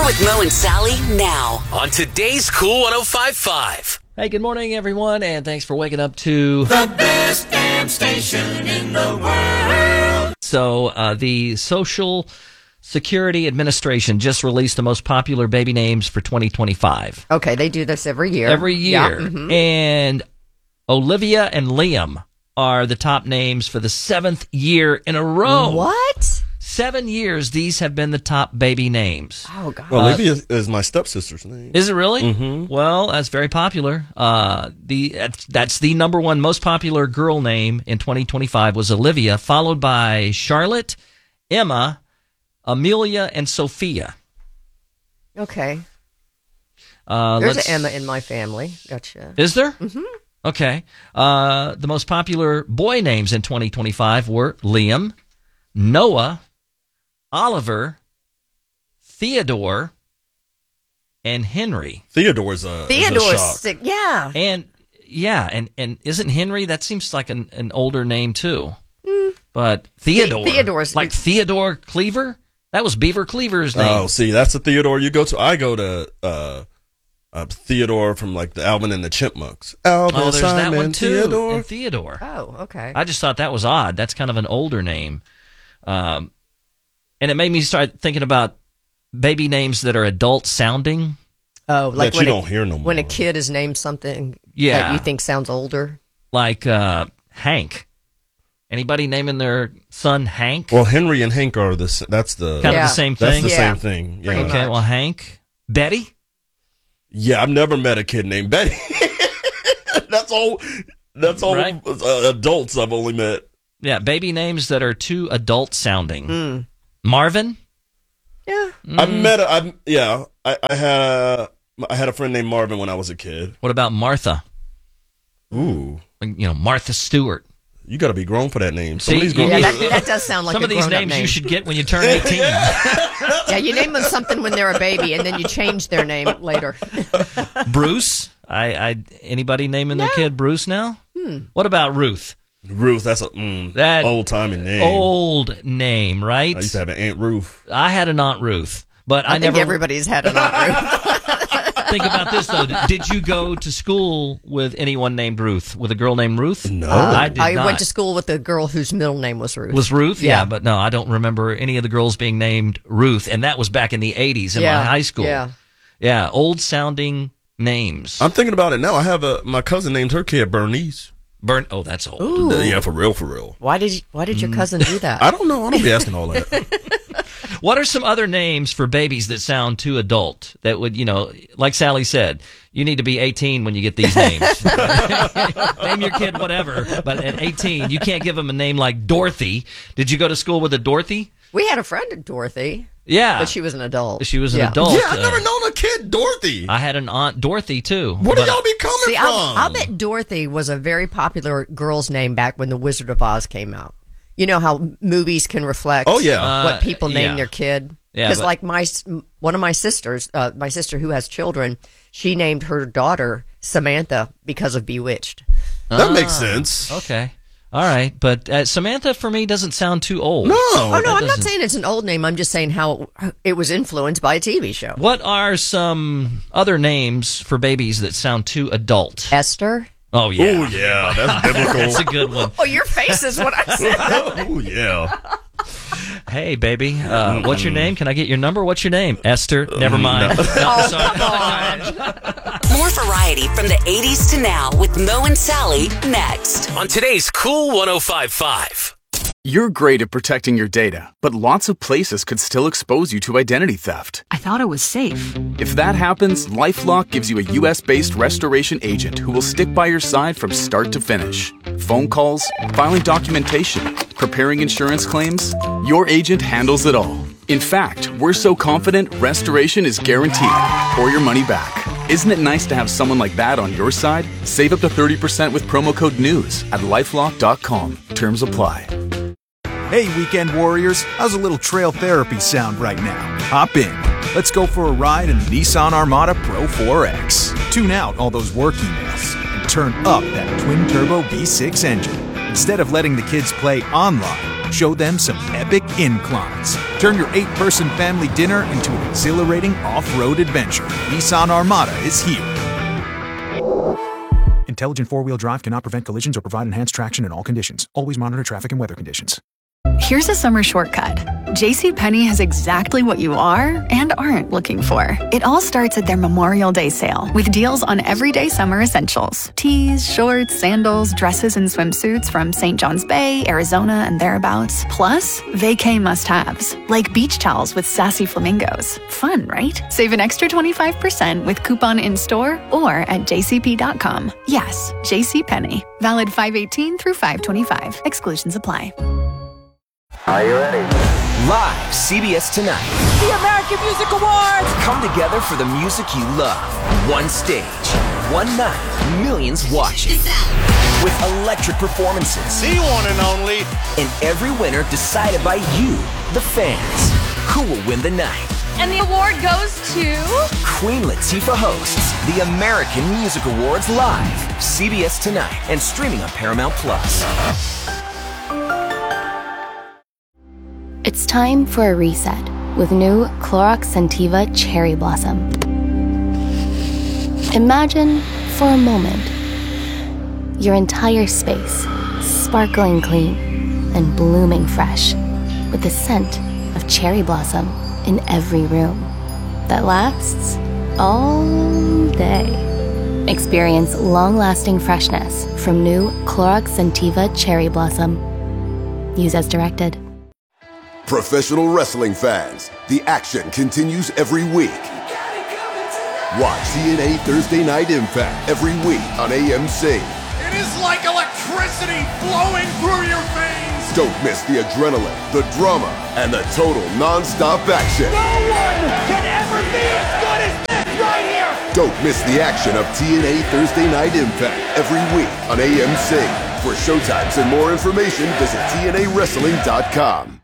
More with Mo and Sally now on today's Cool 105.5. Hey, good morning, everyone, and thanks for waking up to the best damn station in the world. So, the Social Security Administration just released the most popular baby names for 2025. Okay, they do this every year. Every year. Yeah, mm-hmm. And Olivia and Liam are the top names for the 7th year in a row. What? 7 years, these have been the top baby names. Oh, God. Well, Olivia is my stepsister's name. Is it really? Mm-hmm. Well, that's very popular. That's the number one most popular girl name in 2025 was Olivia, followed by Charlotte, Emma, Amelia, and Sophia. Okay. There's an Emma in my family. Gotcha. Is there? Mm-hmm. Okay. The most popular boy names in 2025 were Liam, Noah, Oliver, Theodore, and Henry. Theodore's a shock. Sick. Yeah. And isn't Henry? That seems like an older name too. But Theodore, Theodore's like Theodore Cleaver. That was Beaver Cleaver's name. Oh, see, that's the Theodore you go to. I go to Theodore from like the Alvin and the Chipmunks. Alvin, there's Simon, that one too. Theodore. And Theodore. Oh, okay. I just thought that was odd. That's kind of an older name. And it made me start thinking about baby names that are adult sounding. Oh, like that you don't hear no more. When a kid is named something Yeah. that you think sounds older. Like Hank. Anybody naming their son Hank? Well, Henry and Hank are that's the kind of the same thing. That's the Yeah. same thing. Yeah. Pretty Okay, much. well, Hank. Betty? Yeah, I've never met a kid named Betty. That's all Right. Adults I've only met. Yeah, baby names that are too adult sounding. Marvin? Yeah. I've met I had a friend named Marvin when I was a kid. What about Martha? Ooh. Martha Stewart. You got to be grown for that name. See, Yeah, that does sound like some a of these grown-up names name. you should get when you turn 18. Yeah, you name them something when they're a baby, and then you change their name later. Bruce? Anybody naming their kid Bruce now? What about Ruth? Ruth, that's That old-timey name. Old name, right? I used to have an Aunt Ruth. I had an Aunt Ruth, but I think never. everybody's had an Aunt Ruth. Think about this though. Did you go to school with anyone named Ruth? With a girl named Ruth? No. I did not. went to school with a girl whose middle name was Ruth. Was Ruth? Yeah. But no, I don't remember any of the girls being named Ruth, and that was back in the 80s in my high school. Yeah. Old sounding names. I'm thinking about it now. I have my cousin named her kid Bernice. Oh, that's old. Ooh. Yeah, for real. Why did your cousin do that? I don't know. I don't be asking all that. What are some other names for babies that sound too adult? That would, like Sally said, you need to be 18 when you get these names. Name your kid whatever, but at 18, you can't give them a name like Dorothy. Did you go to school with a Dorothy? We had a friend, Dorothy. Yeah. But she was an adult. She was an adult. Yeah, I've never known a kid Dorothy. I had an aunt Dorothy, too. Where do y'all be coming See, from? I'll bet Dorothy was a very popular girl's name back when The Wizard of Oz came out. You know how movies can reflect what people name their kid? Yeah, Because like one of my sisters, my sister who has children, she named her daughter Samantha because of Bewitched. That makes sense. Okay. All right. But Samantha, for me, doesn't sound too old. No. Oh, no, I'm not saying it's an old name. I'm just saying how it was influenced by a TV show. What are some other names for babies that sound too adult? Esther? Oh, yeah. Oh, yeah. That's biblical. That's a good one. Oh, your face is what I said. Oh, yeah. Hey, baby, what's your name? Can I get your number? What's your name? Esther. Never mind. No, sorry. More variety from the 80s to now with Mo and Sally next on today's Cool 105.5. You're great at protecting your data, but lots of places could still expose you to identity theft. I thought it was safe. If that happens, LifeLock gives you a U.S.-based restoration agent who will stick by your side from start to finish. Phone calls, filing documentation, preparing insurance claims, your agent handles it all. In fact, we're so confident restoration is guaranteed or your money back. Isn't it nice to have someone like that on your side? Save up to 30% with promo code NEWS at LifeLock.com. Terms apply. Hey, weekend warriors, how's a little trail therapy sound right now? Hop in. Let's go for a ride in the Nissan Armada Pro 4X. Tune out all those work emails and turn up that twin-turbo V6 engine. Instead of letting the kids play online, show them some epic inclines. Turn your 8-person family dinner into an exhilarating off-road adventure. Nissan Armada is here. Intelligent four-wheel drive cannot prevent collisions or provide enhanced traction in all conditions. Always monitor traffic and weather conditions. Here's a summer shortcut. JCPenney has exactly what you are and aren't looking for. It all starts at their Memorial Day sale with deals on everyday summer essentials. Tees, shorts, sandals, dresses, and swimsuits from St. John's Bay, Arizona, and thereabouts. Plus, vacay must-haves, like beach towels with sassy flamingos. Fun, right? Save an extra 25% with coupon in-store or at jcp.com. Yes, JCPenney. Valid 5/18 through 5/25. Exclusions apply. Are you ready? Live, CBS Tonight. The American Music Awards! Come together for the music you love. One stage, one night, millions watching. With electric performances. The one and only. And every winner decided by you, the fans. Who will win the night? And the award goes to... Queen Latifah hosts the American Music Awards live. CBS Tonight and streaming on Paramount+. It's time for a reset with new Clorox Scentiva Cherry Blossom. Imagine, for a moment, your entire space sparkling clean and blooming fresh with the scent of cherry blossom in every room that lasts all day. Experience long-lasting freshness from new Clorox Scentiva Cherry Blossom. Use as directed. Professional wrestling fans, the action continues every week. Watch TNA Thursday Night Impact every week on AMC. It is like electricity flowing through your veins. Don't miss the adrenaline, the drama, and the total non-stop action. No one can ever be as good as this right here. Don't miss the action of TNA Thursday Night Impact every week on AMC. For showtimes and more information, visit TNAWrestling.com.